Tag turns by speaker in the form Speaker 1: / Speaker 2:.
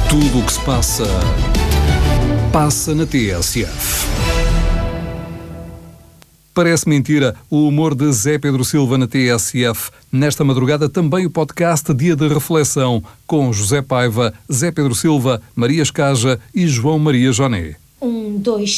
Speaker 1: Tudo o que se passa, passa na TSF. Parece mentira o humor de Zé Pedro Silva na TSF. Nesta madrugada também o podcast Dia de Reflexão, com José Paiva, Zé Pedro Silva, Maria Escaja e João Maria Joné.
Speaker 2: 1, 2,